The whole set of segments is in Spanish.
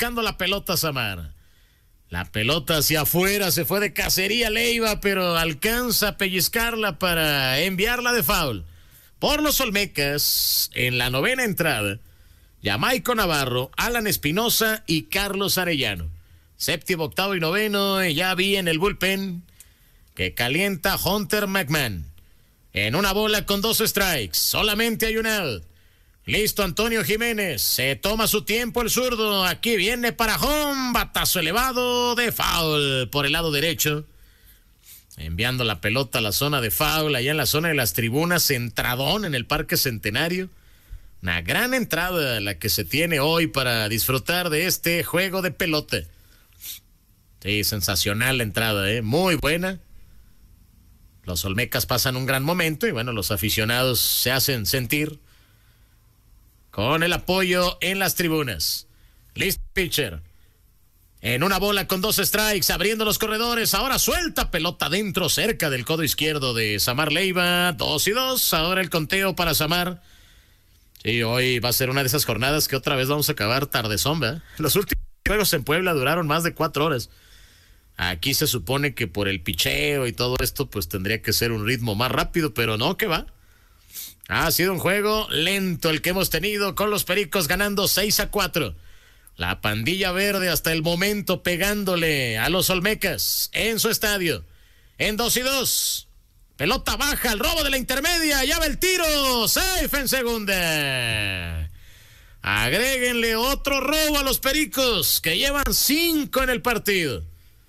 buscando la pelota Samar. La pelota hacia afuera, se fue de cacería Leiva, pero alcanza a pellizcarla para enviarla de foul. Por los Olmecas, en la novena entrada, Jamaico Navarro, Alan Espinosa y Carlos Arellano. Séptimo, octavo y noveno, ya vi en el bullpen que calienta Hunter McMahon. En una bola con 2 strikes, solamente hay un out. Listo Antonio Jiménez, se toma su tiempo el zurdo, aquí viene para home, batazo elevado de foul por el lado derecho. Enviando la pelota a la zona de foul, allá en la zona de las tribunas, entradón en el Parque Centenario. Una gran entrada la que se tiene hoy para disfrutar de este juego de pelota. Sí, sensacional la entrada, muy buena. Los Olmecas pasan un gran momento y bueno, los aficionados se hacen sentir con el apoyo en las tribunas. Listo pitcher. En una bola con 2 strikes, abriendo los corredores. Ahora suelta pelota dentro, cerca del codo izquierdo de Samar Leiva. 2-2. Ahora el conteo para Samar. Sí, hoy va a ser una de esas jornadas que otra vez vamos a acabar tardezón, ¿verdad? Los últimos juegos en Puebla duraron más de 4 horas. Aquí se supone que por el picheo y todo esto, pues tendría que ser un ritmo más rápido, pero no, que va. Ha sido un juego lento el que hemos tenido, con los Pericos ganando 6-4. La pandilla verde hasta el momento pegándole a los Olmecas en su estadio. En 2-2. Pelota baja, el robo de la intermedia, ya va el tiro. Safe en segunda. Agréguenle otro robo a los Pericos, que llevan 5 en el partido.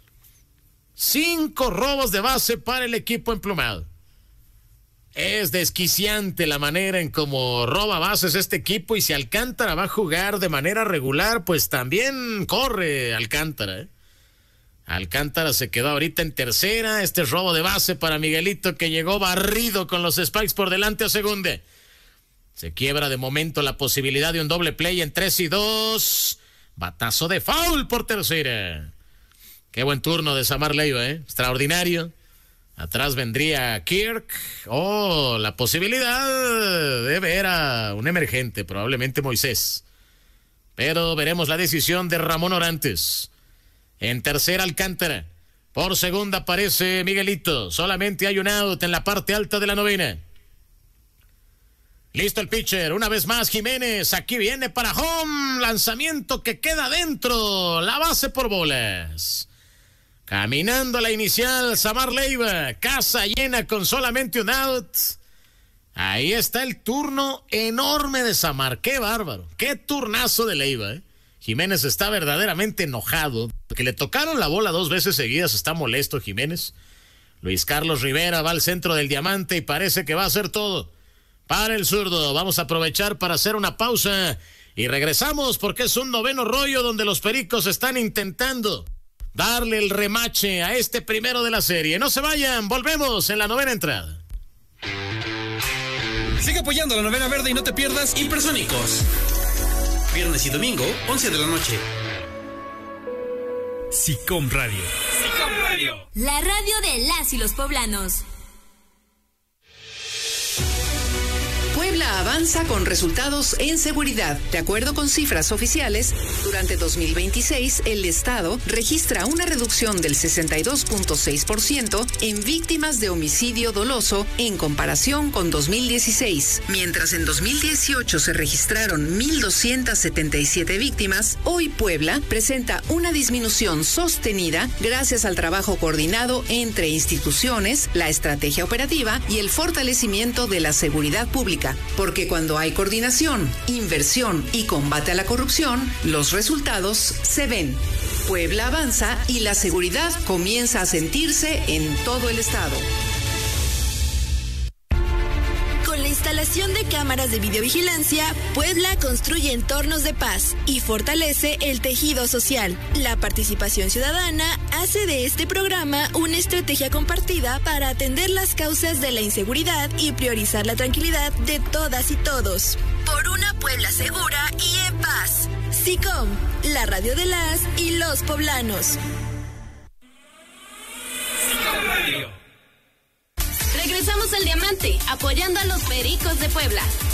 5 robos de base para el equipo emplumado. Es desquiciante la manera en cómo roba bases este equipo, y si Alcántara va a jugar de manera regular, pues también corre Alcántara. Alcántara se quedó ahorita en tercera. Este robo de base para Miguelito, que llegó barrido con los Spikes por delante a segunda. Se quiebra de momento la posibilidad de un doble play en 3-2. Batazo de foul por tercera. Qué buen turno de Samar Leiva, extraordinario. Atrás vendría Kirk, la posibilidad de ver a un emergente, probablemente Moisés. Pero veremos la decisión de Ramón Orantes. En tercera Alcántara. Por segunda aparece Miguelito. Solamente hay un out en la parte alta de la novena. Listo el pitcher, una vez más Jiménez. Aquí viene para home. Lanzamiento que queda dentro. La base por bolas. Caminando a la inicial, Samar Leiva, casa llena con solamente un out. Ahí está el turno enorme de Samar. ¡Qué bárbaro! ¡Qué turnazo de Leiva! Jiménez está verdaderamente enojado, porque le tocaron la bola 2 veces seguidas. Está molesto Jiménez. Luis Carlos Rivera va al centro del diamante y parece que va a hacer todo para el zurdo. Vamos a aprovechar para hacer una pausa y regresamos, porque es un noveno rollo donde los Pericos están intentando darle el remache a este primero de la serie. No se vayan, volvemos en la novena entrada. Sigue apoyando la novena verde y no te pierdas Hipersónicos. Viernes y domingo, 11 de la noche. SICOM Radio. SICOM Radio. La radio de las y los poblanos. Puebla avanza con resultados en seguridad. De acuerdo con cifras oficiales, durante 2026 el Estado registra una reducción del 62.6% en víctimas de homicidio doloso en comparación con 2016. Mientras en 2018 se registraron 1,277 víctimas, hoy Puebla presenta una disminución sostenida gracias al trabajo coordinado entre instituciones, la estrategia operativa y el fortalecimiento de la seguridad pública. Porque cuando hay coordinación, inversión y combate a la corrupción, los resultados se ven. Puebla avanza y la seguridad comienza a sentirse en todo el estado. Con la instalación de cámaras de videovigilancia, Puebla construye entornos de paz y fortalece el tejido social. La participación ciudadana hace de este programa una estrategia compartida para atender las causas de la inseguridad y priorizar la tranquilidad de todas y todos. Por una Puebla segura y en paz. SICOM, la radio de las y los poblanos. SICOM Radio. Regresamos al diamante, apoyando a los Pericos de Puebla.